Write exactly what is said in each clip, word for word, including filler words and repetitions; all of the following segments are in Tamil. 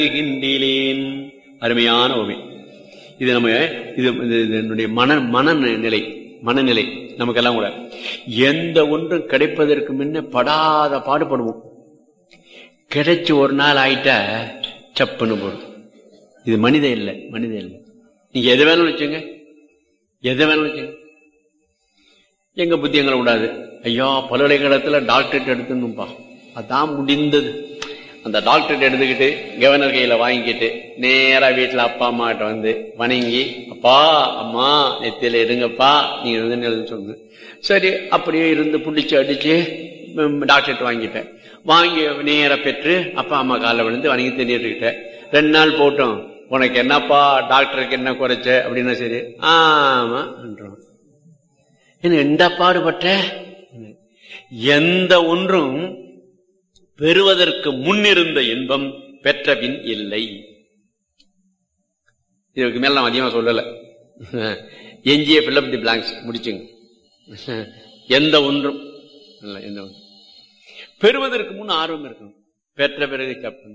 அருமையான ஓமை. இது நம்ம இது என்னுடைய மன மனநிலை மனநிலை நமக்கெல்லாம் கூட எந்த ஒன்றும் கிடைப்பதற்கு முன்ன படாத பாடுபடுவோம். கிடைச்சு ஒரு நாள் ஆயிட்டா சப்புன்னு போடும். இது மனித இல்லை, மனித இல்லை. நீங்க எதை வேணும் வச்சுங்க, எதை வேணும் வச்சுங்க. எங்க புத்தி எங்களை விடாது. ஐயா பல்கலைக்கழகத்துல டாக்டரேட் எடுத்துன்னுப்பா, அதான் முடிந்தது. அந்த டாக்டரேட் எடுத்துக்கிட்டு கவர்னர் கையில வாங்கிக்கிட்டு நேரா வீட்டுல அப்பா அம்மா கிட்ட வந்து வணங்கி, அப்பா அம்மா நெத்தியில எடுங்கப்பா நீங்க எழுதுன்னு சொல்லுது. சரி அப்படியே இருந்து புடிச்சு அடிச்சு டாக்டரேட் வாங்கிட்டேன். வாங்கி நேர பெற்று அப்பா அம்மா காலில் விழுந்து வணங்கி தின்னுட்டுக்கிட்டேன். ரெண்டு நாள் போட்டோம், உனக்கு என்னப்பா டாக்டருக்கு என்ன குறைச்ச அப்படின்னா சரி ஆமா என்ன எந்த பாடுபட்ட. எந்த ஒன்றும் பெறுவதற்கு முன்னிருந்த இன்பம் பெற்ற பின் இல்லை. இதுக்கு மேல நான் அதிகமா சொல்லல. எஞ்சிய பில்லப் தி பிளாங்க்ஸ் முடிச்சுங்க. எந்த ஒன்றும் எந்த ஒன்றும் பெறுவதற்கு முன் ஆர்வம் இருக்கணும், பெற்ற பிறகு கப்பன்.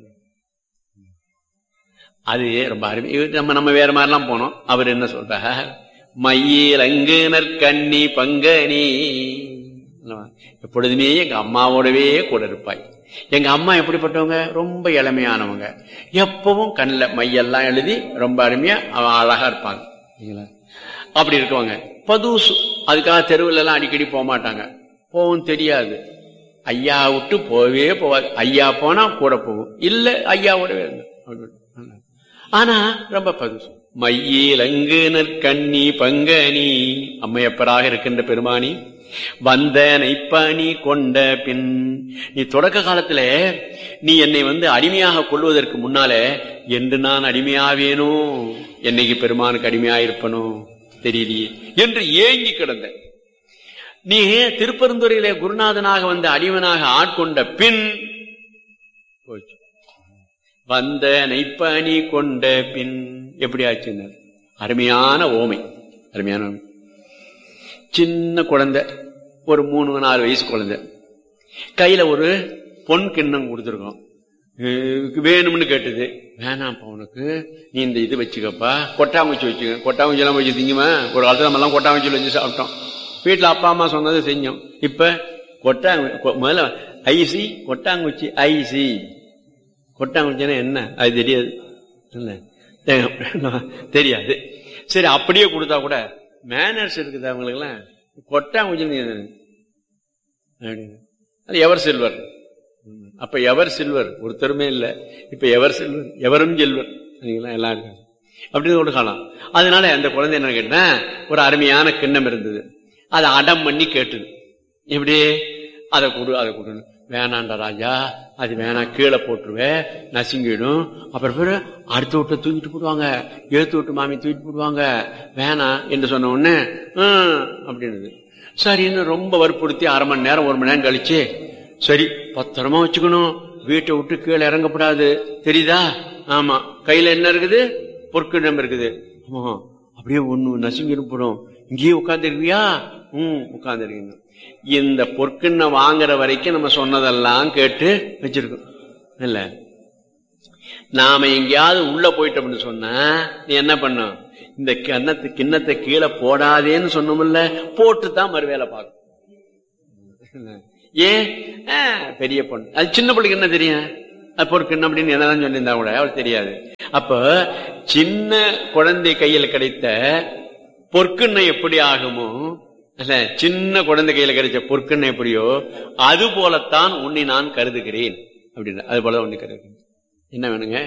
அது ரொம்ப அருமை. நம்ம நம்ம வேற மாதிரிலாம் போனோம். அவர் என்ன சொல்ற, மையில் அங்கு நற்கண்ணி பங்கனி, எப்பொழுதுமே எங்க அம்மாவோடவே கூட இருப்பாய். எங்க அம்மா எப்படிப்பட்டவங்க, ரொம்ப இளமையானவங்க. எப்பவும் கண்ணில் மையெல்லாம் எழுதி ரொம்ப அருமையா அழகா இருப்பாங்க. அப்படி இருக்கவங்க பதுசு. அதுக்காக தெருவில் எல்லாம் அடிக்கடி போக மாட்டாங்க, போவும் தெரியாது. ஐயா விட்டு போவே போவாது. ஐயா போனா கூட போகும், இல்ல ஐயாவோடவே இருந்த. ஆனா ரொம்ப பதுசு. மையில் அங்கு நற்கண்ணி பங்கனி, அம்மையப்பராக இருக்கின்ற பெருமானி வந்த நைப்பணி கொண்ட பின். நீ தொடக்க காலத்துல நீ என்னை வந்து அடிமையாக கொள்வதற்கு முன்னால என்று நான் அடிமையாவேனோ, என்னைக்கு பெருமானுக்கு அடிமையாயிருப்பனோ தெரியலையே என்று ஏங்கி கிடந்த. நீ திருப்பெருந்துறையிலே குருநாதனாக வந்து அடிமனாக ஆட்கொண்ட பின் போச்சு. வந்த நைப்பணி கொண்ட பின் எப்படி ஆச்சுன்னு அருமையான ஓமை. அருமையான ஓமை. சின்ன குழந்தை, ஒரு மூணு நாலு வயசு குழந்தை, கையில ஒரு பொன் கிண்ணம் கொடுத்துருக்கோம். வேணும்னு கேட்டது. வேணாம்ப்பா உனக்கு, நீ இந்த இது வச்சுக்கப்பா, கொட்டாங்குச்சி வச்சுக்க. கொட்டாங்குச்சி எல்லாம் வச்சு திங்குமா? ஒரு காலத்துல நம்ம எல்லாம் கொட்டாங்குச்சியில் வச்சு சாப்பிட்டோம். வீட்டுல அப்பா அம்மா சொன்னதை செஞ்சோம். இப்ப கொட்டாங்கு முதல்ல ஐசி கொட்டாங்குச்சி ஐசி. கொட்டாங்குச்சின்னா என்ன அது தெரியாது, தெரியாது. சரி அப்படியே கொடுத்தா கூட மேனர்ஸ் இருக்குது அவங்களுக்கு எல்லாம். கொட்டாங்குச்சி அது எவர் சில்வர். அப்ப எவர் சில்வர் ஒருத்தருமே இல்லை. இப்ப எவர் சில்வர், எவரும் சில்வர் எல்லாம் இருக்காங்க. அப்படின்னு கூட காணலாம். அதனால அந்த குழந்தை என்ன கேட்டா, ஒரு அருமையான கிண்ணம் இருந்தது, அதை அடம் பண்ணி கேட்டுது. எப்படி அதை கொடு அதை கொடு. வேணாண்டா ராஜா, அது வேணாம், கீழே போட்டுருவேன், நசுங்கிடும். அப்புறம் பேரு அடுத்த விட்டு தூக்கிட்டு போடுவாங்க, எழுத்து விட்டு மாமி தூக்கிட்டு போடுவாங்க, வேணாம் என்று சொன்ன உடனே ஹம் அப்படின்னு சரின்னு ரொம்ப வற்புறுத்தி அரை மணி நேரம் ஒரு மணி நேரம் கழிச்சு, சரி பத்திரமா வச்சுக்கணும், வீட்டை விட்டு கீழே இறங்கப்படாது, தெரியுதா? ஆமா, கையில என்ன இருக்குது, பொற்கிடம் இருக்குது. ஆமா, அப்படியே ஒண்ணு நசுங்கிடும் போடும். இங்கேயே உட்கார்ந்து இருக்கியா? உம் உட்கார்ந்து இருக்கீங்க. இந்த பொற்கிண்ண வாங்குற வரைக்கும் நம்ம சொன்னதெல்லாம் கேட்டு வச்சிருக்கோம் இல்ல. நாம எங்கேயாவது உள்ள போயிட்டோம்னு சொன்னா நீ என்ன பண்ணும், இந்த கிண்ணத்தை கிண்ணத்தை கீழே போடாதேன்னு சொன்னோம்ல, போட்டுதான் மறுவேலை பார்க்கும். ஏன் பெரிய பொண்ணு, அது சின்ன பிள்ளைக்கு என்ன தெரியும், அது பொற்கிண்ணம் அப்படின்னு என்னதான் சொல்லியிருந்தா கூட அவளுக்கு தெரியாது. அப்ப சின்ன குழந்தை கையில் கிடைத்த பொற்கிண்ணம் எப்படி ஆகுமோ, அல்ல சின்ன குழந்தை கையில கிடைச்ச பொற்கிண்ணம் எப்படியோ அது போலத்தான் உன்னை நான் கருதுகிறேன் அப்படின்னு. அது போல உன்னை கருதுகிறேன். என்ன வேணுங்க,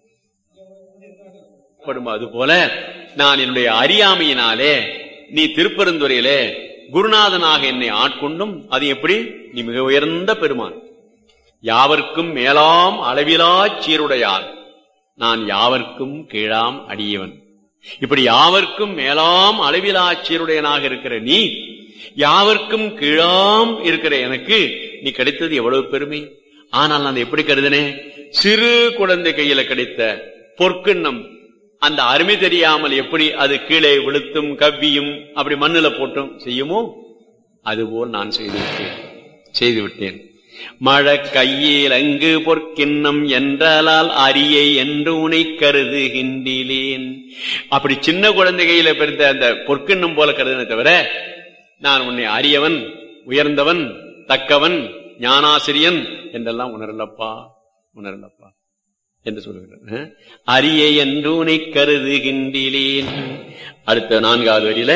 அது போல நான் என்னுடைய அறியாமையினாலே நீ திருப்பெருந்துறையிலே குருநாதனாக என்னை ஆட்கொண்டும், அது எப்படி, நீ மிக உயர்ந்த பெருமான், யாவர்க்கும் மேலாம் அளவிலா சீருடையார், நான் யாவர்க்கும் கீழாம் அடியவன். இப்படி யாவர்க்கும் மேலாம் அளவிலா சீருடையனாக இருக்கிற நீ, யாவர்க்கும் கீழாம் இருக்கிற எனக்கு நீ கிடைத்தது எவ்வளவு பெருமை. ஆனால் நான் எப்படி கருதினேன், சிறு குழந்தை கையில கிடைத்த பொற்கிண்ணம் அந்த அருமை தெரியாமல் எப்படி அது கீழே விழுத்தும் கவ்வியும் அப்படி மண்ணுல போட்டும் செய்யுமோ, அதுபோல் நான் செய்து விட்டேன் செய்து விட்டேன் மழ கையில் அங்கு பொற்கிண்ணம் என்றால் அரியை என்று உனை கருதுகின்றேன். அப்படி சின்ன குழந்தை கையில பிறந்த அந்த பொற்கிண்ணம் போல கருதுனே தவிர நான் உன்னை அரியவன், உயர்ந்தவன், தக்கவன், ஞானாசிரியன் என்றெல்லாம் உணரலப்பா உணரலப்பா என்று சொல்லுகிறேன். அரியை என்று உனை கருதுகின்றேன். அடுத்த நான்காவது வரியில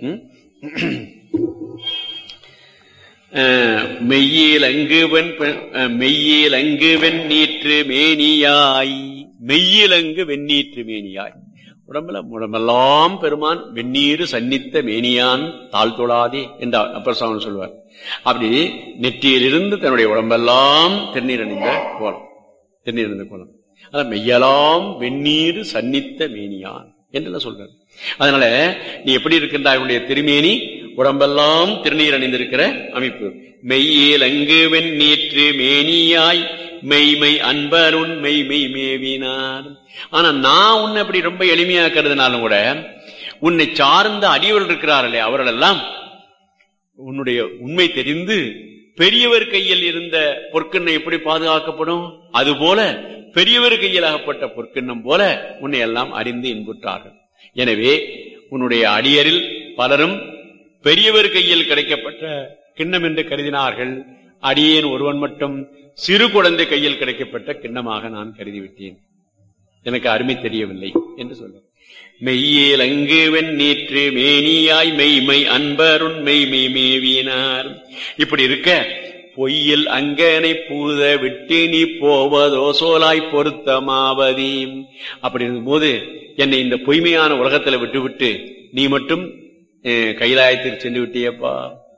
மெய்யில் அங்குவன் மெய்யில் அங்கு வெண்ணீற்று மேனியாய், மெய்யில் அங்கு வெண்ணீற்று மேனியாய், உடம்புல உடம்பெல்லாம் பெருமான் வெந்நீரு சன்னித்த மேனியான் தாழ் தொழாதே என்று அப்பர் சாமி சொல்வார். அப்படி நெற்றியிலிருந்து தன்னுடைய உடம்பெல்லாம் திருநீர் அணிந்த கோலம், திருநீர் அணிந்த கோலம், அதான் மெய்யலாம் வெந்நீரு சன்னித்த மேனியான் என்று சொல்றார். அதனால நீ எப்படி இருக்கின்றாய், உன்னுடைய திருமேனி உடம்பெல்லாம் திருநீர் அணிந்திருக்கிற அமைப்பு. மெய்யில் அங்கு வெண்ணீற்று மேனியாய் மெய்மை அன்பருண் மெய்மை மேவினார். ஆனா நான் உன்னை அப்படி ரொம்ப எளிமையாக்குறதுனாலும் கூட உன்னை சார்ந்த அடியவர்கள் இருக்கிறார்களே அவர்கள் எல்லாம் உன்னுடைய உண்மை தெரிந்து பெரியவர் கையில் இருந்த பொற்கிண்ணம் எப்படி பாதுகாக்கப்படும், அதுபோல பெரியவர் கையில் ஆகப்பட்ட பொற்கிண்ணம் போல உன்னை எல்லாம் அறிந்து இன்புற்றார்கள். எனவே உன்னுடைய அடியரில் பலரும் பெரியவர் கையில் கிடைக்கப்பட்ட கிண்ணம் என்று கருதினார்கள். அடியேன் ஒருவன் மட்டும் சிறு குழந்தை கையில் கிடைக்கப்பட்ட கிண்ணமாக நான் கருதிவிட்டேன், எனக்கு அருமை தெரியவில்லை என்று சொல்ல. மெய்யில் அங்கு வெண்ணீற்று மேனியாய் மெய்மை அன்பருண் மெய்மை மேவினார். இப்படி இருக்க பொய்யில் அங்கனை பூத விட்டு நீ போவதோ சோலாய் பொருத்தமாவதி. அப்படி இருக்கும்போது என்னை இந்த பொய்மையான உலகத்துல விட்டுவிட்டு நீ மட்டும் கைலாயத்திற்கு சென்று விட்டியப்பா,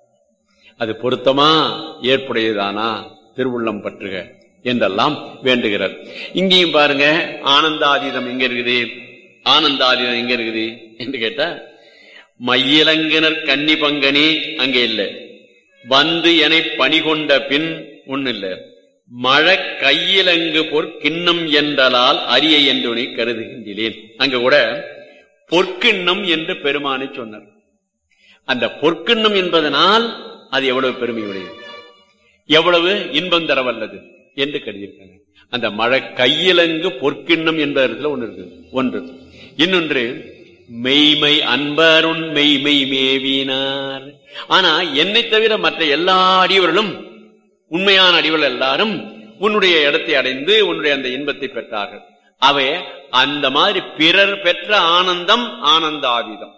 அது பொருத்தமா ஏற்புடையதானா, திருவுள்ளம் பற்றுக என்றெல்லாம் வேண்டுகிறார். இங்கேயும் பாருங்க, ஆனந்தாதீதம் எங்க இருக்குது, ஆனந்தாதீதம் எங்க இருக்குது என்று கேட்டா மையிலங்கினர் கன்னி பங்கனி அங்கே இல்லை, வந்து என பணி கொண்ட பின் ஒன்னு இல்ல, மழை கையிலங்கு பொற்கிண்ணம் என்றலால் அரிய என்று கருதுகின்றேன். அங்க கூட பொற்கிண்ணம் என்று பெருமானை சொன்னார். அந்த பொற்கிண்ணம் என்பதனால் அது எவ்வளவு பெருமையுடையது, எவ்வளவு இன்பம் தரவல்லது என்று கருதியிருக்காங்க. அந்த மழை கையிலங்கு பொற்கிண்ணம் என்பதில் ஒன்று இருக்கு. ஒன்று இன்னொன்று மெய்மை அன்பருண் மெய்மை மேவினார். ஆனா என்னை தவிர மற்ற எல்லா அடியவர்களும், உண்மையான அடிவர்கள் எல்லாரும் உன்னுடைய இடத்தை அடைந்து உன்னுடைய அந்த இன்பத்தை பெற்றார்கள். அவை அந்த மாதிரி பிறர் பெற்ற ஆனந்தம் ஆனந்தாதீதம்.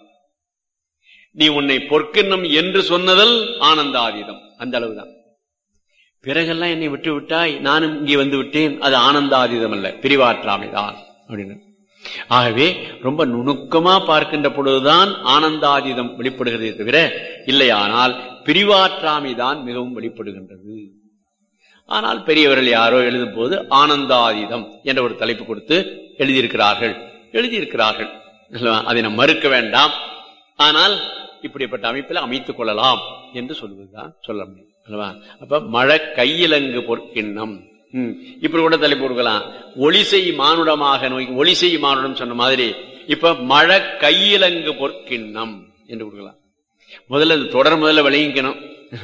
நீ உன்னை பொற்கிண்ணம் என்று சொன்னதல் ஆனந்தாதீதம், அந்த அளவுதான். பிறகெல்லாம் என்னை விட்டு விட்டாய், நானும் இங்கே வந்து விட்டேன், அது ஆனந்தாதீதம் அல்ல, பிரிவாற்றாமைதான் அப்படின்னு. ஆகவே ரொம்ப நுணுக்கமா பார்க்கின்ற பொழுதுதான் ஆனந்தாதீதம் வெளிப்படுகிறதே தவிர இல்லையானால் பிரிவாற்றாமைதான் மிகவும் வெளிப்படுகின்றது. ஆனால் பெரியவர்கள் யாரோ எழுதும் போது ஆனந்தாதீதம் என்ற ஒரு தலைப்பு கொடுத்து எழுதியிருக்கிறார்கள் எழுதியிருக்கிறார்கள் அதை நாம் மறுக்க வேண்டாம். ஆனால் இப்படிப்பட்ட அமைப்பில் அமைத்துக் கொள்ளலாம் என்று சொல்வதுதான் சொல்ல முடியும் அல்லவா. அப்ப மழை கையிலங்கு பொற்கிண்ணம் இப்படி கூட தலைப்பு கொடுக்கலாம். ஒளிசை மானுடமாக நோய், ஒளிசை மானுடம் சொன்ன மாதிரி இப்ப மழை கையிலங்கு பொற்கிண்ணம் என்று கொடுக்கலாம். முதல்ல தொடர் முதல்ல விளங்கிக்கணும்.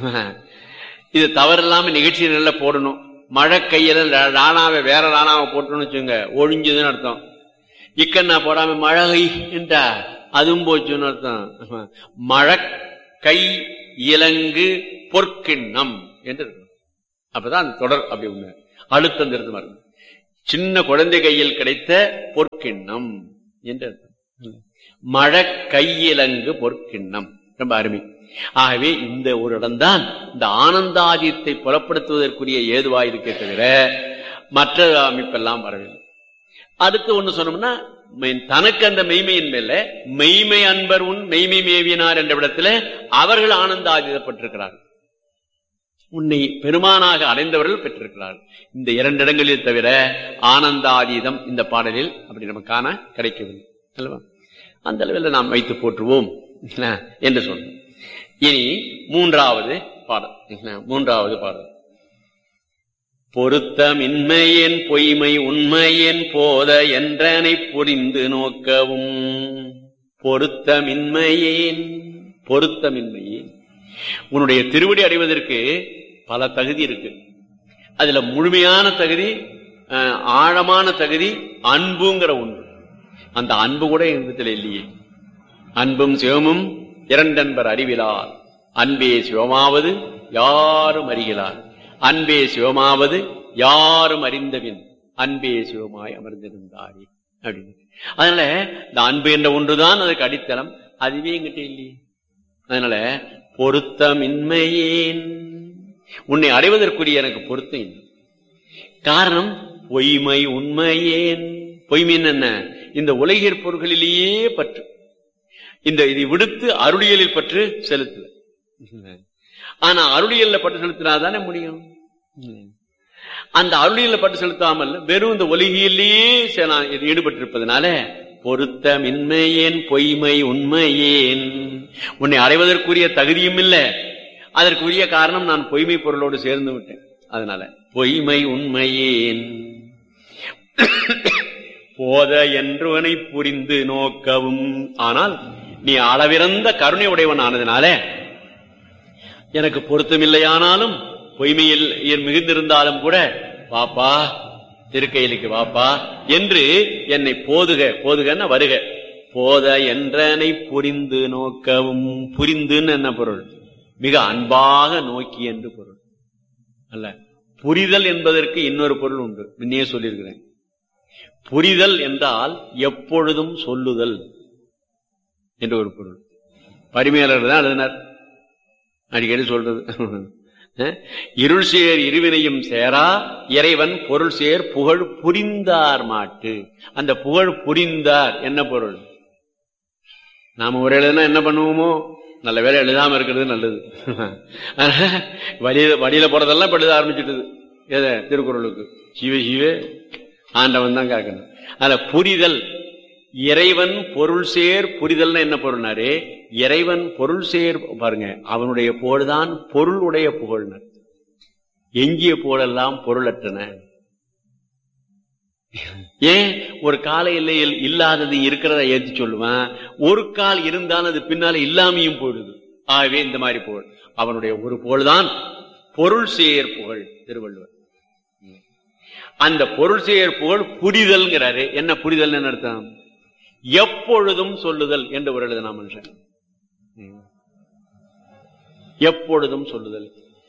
இது தவறில்லாம நிகழ்ச்சிகள்ல போடணும். மழை கையில ராணாவை வேற ராணாவை போட்டோம்னு வச்சுங்க, ஒழிஞ்சதுன்னு அர்த்தம். இக்கண்ணா போடாம மழை என்றா அதுவும் போச்சுன்னு அர்த்தம். மழை கை இலங்கு பொற்கிண்ணம் என்று இருக்கணும். அப்பதான் அந்த தொடர் அப்படி ஒண்ணு அழுத்தம் திருத்தமா இருக்கும். சின்ன குழந்தை கையில் கிடைத்த பொற்கிண்ணம் என்று அர்த்தம். மழை கையிலங்கு பொற்கிண்ணம் ரொம்ப அருமை. ஆகவே இந்த ஒரு இடம்தான் இந்த ஆனந்தாதியத்தை புலப்படுத்துவதற்குரிய ஏதுவாயிருக்கே தவிர மற்ற அமைப்பெல்லாம் வரவில்லை. அடுத்து ஒண்ணு சொன்னோம்னா தனக்கு அந்த மெய்மையின் மேல மெய்மை அன்பர் உன் மெய்மை மேவினார் என்ற இடத்துல அவர்கள் ஆனந்தாதிதப்பட்டிருக்கிறார்கள். உன்னை பெருமானாக அடைந்தவர்கள் பெற்றிருக்கிறார்கள். இந்த இரண்டு இடங்களில் தவிர ஆனந்தாதீதம் இந்த பாடலில் அப்படி நம்ம காண கிடைக்கவில்லை அல்லவா. அந்த அளவில் நாம் வைத்து போற்றுவோம் என்று சொன்னோம். இனி மூன்றாவது பாடல், மூன்றாவது பாடல் பொருத்தமின்மையேன் பொய்மை உண்மையேன் போத என்றனை புரிந்து நோக்கவும். பொருத்தமின்மையேன் பொருத்தமின்மையேன் உன்னுடைய திருவடி அடைவதற்கு பல தகுதி இருக்கு. அதுல முழுமையான தகுதி, ஆழமான தகுதி அன்புங்கிற ஒன்று. அந்த அன்பு கூட எங்கத்துல இல்லையே. அன்பும் சிவமும் இரண்டன்பர் அறிவிலார், அன்பே சிவமாவது யாரும் அறிகிறார், அன்பே சிவமாவது யாரும் அறிந்தவின் அன்பே சிவமாய் அமர்ந்திருந்தாரே அப்படின்னு. அதனால இந்த அன்பு என்ற ஒன்றுதான் அதுக்கு அடித்தளம். அதுவே எங்கிட்ட இல்லையே. அதனால பொருத்தமின்மையேன், உன்னை அடைவதற்குரிய எனக்கு பொருத்தம் இல்லை. காரணம் பொய்மை உண்மையேன். பொய்மைன்னு என்ன? இந்த உலகியற் பொருள்களிலேயே பற்று. இந்த இதை விடுத்து அருளியலில் பற்று செலுத்தல. ஆனா அருளியல்ல பற்று செலுத்தினாதானே முடியும். அந்த அருளியல்ல பற்று செலுத்தாமல் வெறும் இந்த ஒலிகியிலேயே ஈடுபட்டிருப்பதனால பொருத்தமின்மையேன் பொய்மை உண்மையேன், உன்னை அடைவதற்குரிய தகுதியும் இல்லை. அதற்குரிய காரணம் நான் பொய்மை பொருளோடு சேர்ந்து விட்டேன். அதனால பொய்மை உண்மையேன். போத என்றவனை புரிந்து நோக்கவும். ஆனால் நீ அளவிறந்த கருணை உடையவன் ஆனதுனால எனக்கு பொருத்தமில்லையானாலும் பொய்மையில் மிகுந்திருந்தாலும் கூட வாப்பா திருக்கையிலுக்கு வாப்பா என்று என்னை போதுக, போதுகன்னா வருக, போத என்றனை புரிந்து நோக்கவும். புரிந்துன்னு என்ன பொருள்? மிக அன்பாக நோக்கி என்று பொருள் அல்ல. புரிதல் என்பதற்கு இன்னொரு பொருள் உண்டு, முன்னே சொல்லியிருக்கிறேன். புரிதல் என்றால் எப்பொழுதும் சொல்லுதல் என்று ஒரு பொருள். பரிமையாளர் தான் எழுதினார், அடிக்கடி சொல்றது. இருள் சேர் இருவினையும் சேரா இறைவன் பொருள் சேர் புகழ் புரிந்தார் மாட்டு. அந்த புகழ் புரிந்தார் என்ன பொருள்? நாம ஒரு எழுதுனா என்ன பண்ணுவோமோ, நல்ல வேலை எழுதாம இருக்கிறது நல்லது. வழியில வழியில போறதெல்லாம் இப்ப எழுத ஆரம்பிச்சுட்டுது. எத திருக்குறளுக்கு சிவ சிவ ஆண்டவன் தான் கேட்கணும். அதுல புரிதல், இறைவன் பொருள் சேர் புரிதல்னா என்ன பொருள்னாரு? இறைவன் பொருள் சேர் பாருங்க, அவனுடைய புகழ்தான் பொருள் உடைய புகழ்னர். எஞ்சிய புகழெல்லாம் பொருளற்றன. ஏன் ஒரு கால எல்லையில் இல்லாதது இருக்கிறத ஏற்றி சொல்லுவான், ஒரு கால் இருந்தாலும் அது பின்னால இல்லாமையும் போயிடுது. ஆகவே இந்த மாதிரி புகழ் அவனுடைய ஒரு புகழ்தான் பொருள் சேர் புகழ். திருவள்ளுவர் அந்த பொருள் சேர் புகழ் புரிதல்ங்கிறாரு. என்ன புரிதல் அர்த்தம்? எப்பொழுதும் சொல்லுதல் என்று ஒரு எழுதினா மனுஷன். எப்பொழுதும் சொல்லுதல்.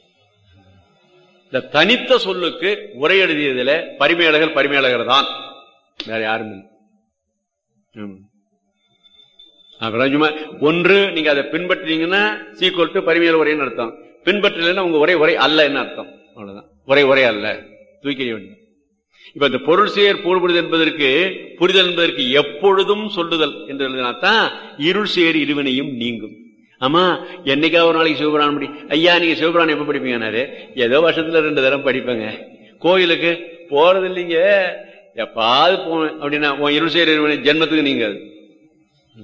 இந்த தனித்த சொல்லுக்கு உரை எழுதியதுல பரிமையாளர்கள் பரிமையாளர்கள் தான், வேற யாரும் இல்லை. அப்புறம் சும்மா ஒன்று நீங்க அதை பின்பற்றீங்கன்னா சீக்குவல் டு பரிமையாளர் உரைன்னு அர்த்தம். பின்பற்றலைன்னா உங்க உரை உரை அல்ல என்ன அர்த்தம்? அவ்வளவுதான். உரை உரை அல்ல, தூக்கி வேண்டும். இப்ப இந்த பொருள் சேர் புகழ்புரிதல் என்பதற்கு புரிதல் என்பதற்கு எப்பொழுதும் சொல்லுதல் என்று எழுதினாத்தான் இருள் சேர் இருவினையும் நீங்கும். ஆமா, என்னைக்கா ஒரு நாளைக்கு சிவபுராணம் படி. ஐயா நீங்க சிவபுராணம் எப்ப படிப்பீங்கன்னாரு, ஏதோ வருஷத்துல ரெண்டு தரம் படிப்பேங்க. கோயிலுக்கு போறது இல்லைங்க, எப்பாவது போவேன் அப்படின்னா இருள் சேர் இருவினை ஜென்மத்துக்கு நீங்க